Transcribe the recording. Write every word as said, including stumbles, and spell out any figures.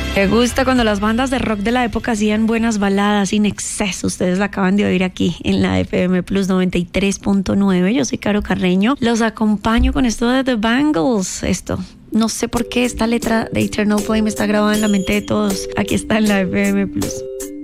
Me gusta cuando las bandas de rock de la época hacían buenas baladas sin exceso. Ustedes la acaban de oír aquí en la F M Plus noventa y tres punto nueve. Yo soy Caro Carreño. Los acompaño con esto de The Bangles. Esto, no sé por qué esta letra de Eternal Flame está grabada en la mente de todos. Aquí está en la F M Plus.